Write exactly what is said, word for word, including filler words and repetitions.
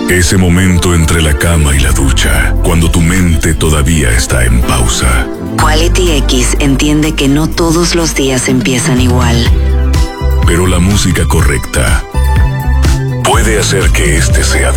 Ese momento entre la cama y la ducha, cuando tu mente todavía está en pausa. Quality X entiende que no todos los días empiezan igual. Pero la música correcta puede hacer que este sea